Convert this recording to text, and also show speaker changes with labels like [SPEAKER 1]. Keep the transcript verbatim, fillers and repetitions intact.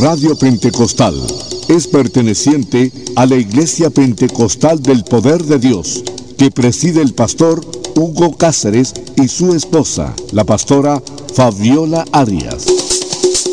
[SPEAKER 1] Radio Pentecostal es perteneciente a la Iglesia Pentecostal del Poder de Dios, que preside el pastor Hugo Cáceres y su esposa, la pastora Fabiola Arias.